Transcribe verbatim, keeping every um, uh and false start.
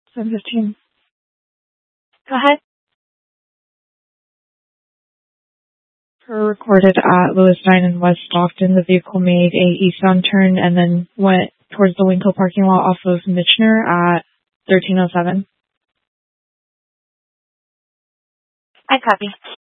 seven fifteen. Go ahead. Per recorded at Lewis nine in West Stockton, the vehicle made a eastbound turn and then went towards the Winkle parking lot off of Michener at thirteen oh seven. I copy.